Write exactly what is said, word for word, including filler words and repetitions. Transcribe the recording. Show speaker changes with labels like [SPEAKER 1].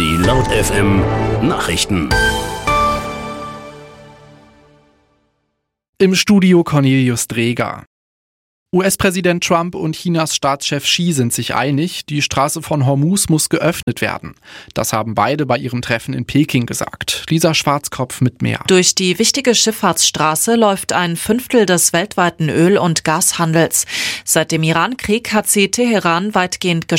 [SPEAKER 1] Die Laut F M Nachrichten.
[SPEAKER 2] Im Studio Cornelius Dreger. U S-Präsident Trump und Chinas Staatschef Xi sind sich einig, die Straße von Hormuz muss geöffnet werden. Das haben beide bei ihrem Treffen in Peking gesagt. Lisa Schwarzkopf mit mehr.
[SPEAKER 3] Durch die wichtige Schifffahrtsstraße läuft ein Fünftel des weltweiten Öl- und Gashandels. Seit dem Irankrieg hat sie Teheran weitgehend